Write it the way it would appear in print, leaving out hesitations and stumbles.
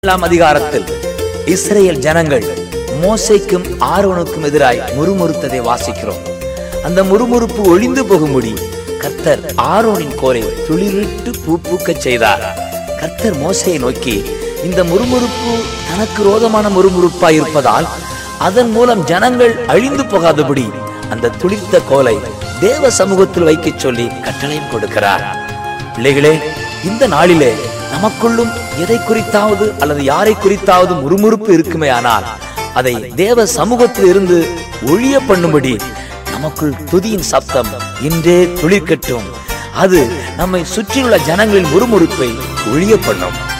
அதிகாரத்தில் இஸ்ரேல் ஜனங்கள் மோசேக்கும் ஆரோனுக்கும் எதிராய் முறுமுறுத்ததை வாசிக்கிறோம். அந்த முறுமுறுப்பு ஒழிந்து போகும்படி கர்த்தர் ஆரோனின் கோலை துளிரிட்டு பூ பூக்கச் செய்தார். கர்த்தர் மோசேயை நோக்கி, இந்த முறுமுறுப்பு தனக்கு ரோதமான முறுமுறுப்பாய் இருப்பதால் அதன் மூலம் ஜனங்கள் அழிந்து போகாதபடி அந்த துளிர்த்த கோலை தேவ சமூகத்தில் வைக்க சொல்லி கட்டளையும் கொடுக்கிறார். பிள்ளைகளே, இந்த நாளிலே நமக்குள்ளும் எதை குறித்தாவது அல்லது யாரை குறித்தாவது முறுமுறுப்பு இருக்குமே, ஆனால் அதை தேவ சமூகத்தில் இருந்து ஒழிய பண்ணும்படி நமக்குள் துதியின் சப்தம் இன்றே துளிர்க்கட்டும். அது நம்மை சுற்றியுள்ள ஜனங்களின் முறுமுறுப்பை ஒழிய பண்ணும்.